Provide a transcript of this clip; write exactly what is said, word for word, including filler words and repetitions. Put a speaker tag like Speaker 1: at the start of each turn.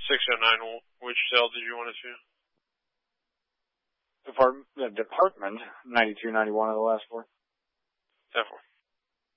Speaker 1: six oh nine, which cell did you want to see?
Speaker 2: Department, uh, department, ninety-two, ninety-one are the last four.
Speaker 1: ten four.